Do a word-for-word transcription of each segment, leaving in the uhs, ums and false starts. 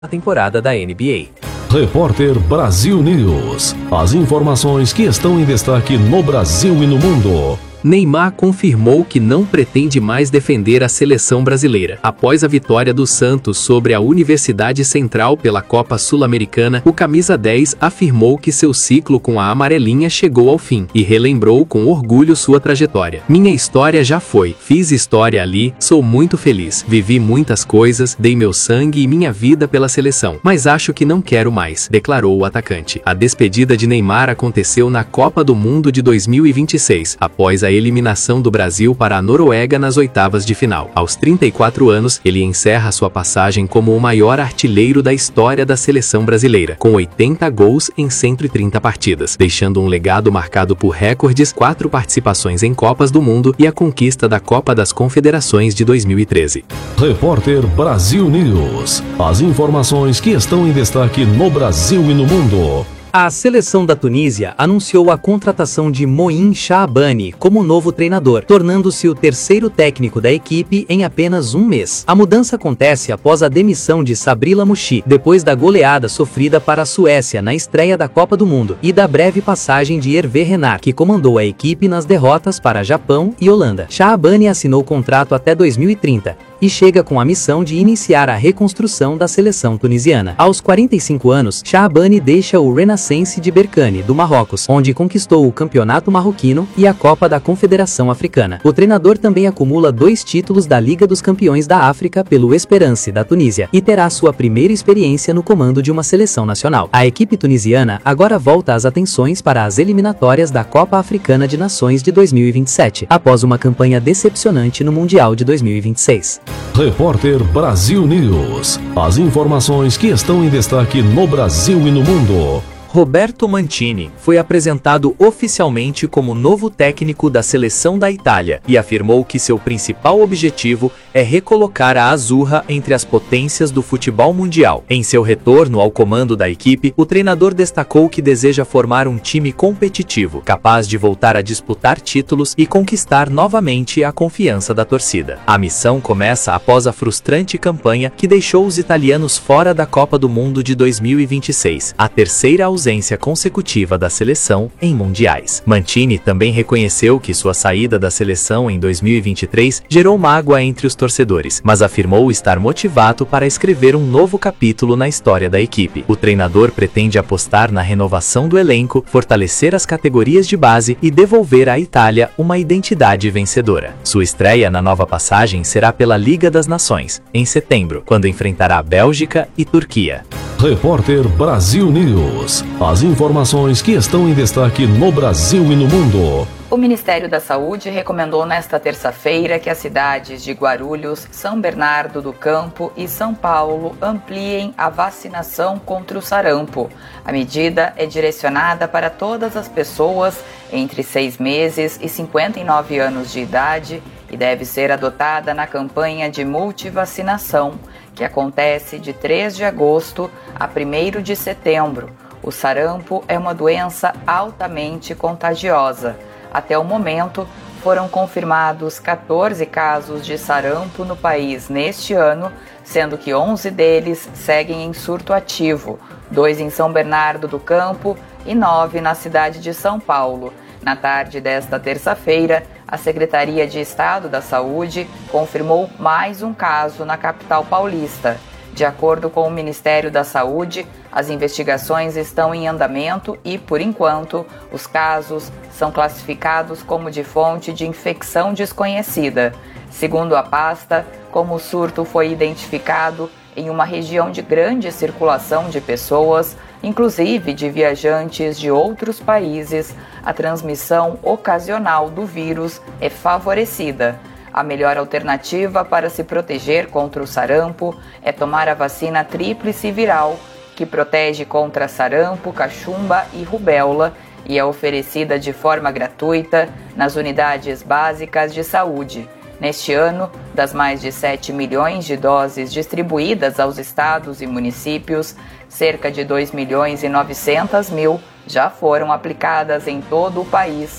temporada da N B A. Repórter Brasil News. As informações que estão em destaque no Brasil e no mundo. Neymar confirmou que não pretende mais defender a seleção brasileira. Após a vitória do Santos sobre a Universidade Central pela Copa Sul-Americana, o camisa dez afirmou que seu ciclo com a amarelinha chegou ao fim e relembrou com orgulho sua trajetória. Minha história já foi, fiz história ali, sou muito feliz, vivi muitas coisas, dei meu sangue e minha vida pela seleção, mas acho que não quero mais, declarou o atacante. A despedida de Neymar aconteceu na Copa do Mundo de dois mil e vinte e seis, após a eliminação do Brasil para a Noruega nas oitavas de final. Aos trinta e quatro anos, ele encerra sua passagem como o maior artilheiro da história da seleção brasileira, com oitenta gols em cento e trinta partidas, deixando um legado marcado por recordes, quatro participações em Copas do Mundo e a conquista da Copa das Confederações de dois mil e treze. Repórter Brasil News. As informações que estão em destaque no Brasil e no mundo. A seleção da Tunísia anunciou a contratação de Moin Shahbani como novo treinador, tornando-se o terceiro técnico da equipe em apenas um mês. A mudança acontece após a demissão de Sabri Lamouchi, depois da goleada sofrida para a Suécia na estreia da Copa do Mundo, e da breve passagem de Hervé Renard, que comandou a equipe nas derrotas para Japão e Holanda. Shahbani assinou contrato até dois mil e trinta. E chega com a missão de iniciar a reconstrução da seleção tunisiana. Aos quarenta e cinco anos, Shahbani deixa o Renaissance de Berkane, do Marrocos, onde conquistou o Campeonato Marroquino e a Copa da Confederação Africana. O treinador também acumula dois títulos da Liga dos Campeões da África pelo Esperance da Tunísia e terá sua primeira experiência no comando de uma seleção nacional. A equipe tunisiana agora volta as atenções para as eliminatórias da Copa Africana de Nações de dois mil e vinte e sete, após uma campanha decepcionante no Mundial de dois mil e vinte e seis. Repórter Brasil News. As informações que estão em destaque no Brasil e no mundo. Roberto Mancini foi apresentado oficialmente como novo técnico da seleção da Itália e afirmou que seu principal objetivo é recolocar a Azzurra entre as potências do futebol mundial. Em seu retorno ao comando da equipe, o treinador destacou que deseja formar um time competitivo, capaz de voltar a disputar títulos e conquistar novamente a confiança da torcida. A missão começa após a frustrante campanha que deixou os italianos fora da Copa do Mundo de dois mil e vinte e seis, a terceira ausência ausência consecutiva da seleção em mundiais. Mancini também reconheceu que sua saída da seleção em dois mil e vinte e três gerou mágoa entre os torcedores, mas afirmou estar motivado para escrever um novo capítulo na história da equipe. O treinador pretende apostar na renovação do elenco, fortalecer as categorias de base e devolver à Itália uma identidade vencedora. Sua estreia na nova passagem será pela Liga das Nações, em setembro, quando enfrentará Bélgica e Turquia. Repórter Brasil News. As informações que estão em destaque no Brasil e no mundo. O Ministério da Saúde recomendou nesta terça-feira que as cidades de Guarulhos, São Bernardo do Campo e São Paulo ampliem a vacinação contra o sarampo. A medida é direcionada para todas as pessoas entre seis meses e cinquenta e nove anos de idade e deve ser adotada na campanha de multivacinação, que acontece de três de agosto a primeiro de setembro. O sarampo é uma doença altamente contagiosa. Até o momento, foram confirmados quatorze casos de sarampo no país neste ano, sendo que onze deles seguem em surto ativo, dois em São Bernardo do Campo e nove na cidade de São Paulo. Na tarde desta terça-feira, a Secretaria de Estado da Saúde confirmou mais um caso na capital paulista. De acordo com o Ministério da Saúde, as investigações estão em andamento e, por enquanto, os casos são classificados como de fonte de infecção desconhecida. Segundo a pasta, como o surto foi identificado em uma região de grande circulação de pessoas, inclusive de viajantes de outros países, a transmissão ocasional do vírus é favorecida. A melhor alternativa para se proteger contra o sarampo é tomar a vacina tríplice viral, que protege contra sarampo, cachumba e rubéola e é oferecida de forma gratuita nas unidades básicas de saúde. Neste ano, das mais de sete milhões de doses distribuídas aos estados e municípios, cerca de dois milhões e novecentos mil já foram aplicadas em todo o país.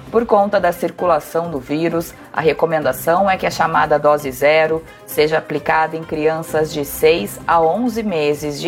Por conta da circulação do vírus, a recomendação é que a chamada dose zero seja aplicada em crianças de seis a onze meses de